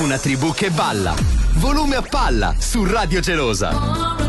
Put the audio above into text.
Una tribù che balla. Volume a palla su Radio Gelosa.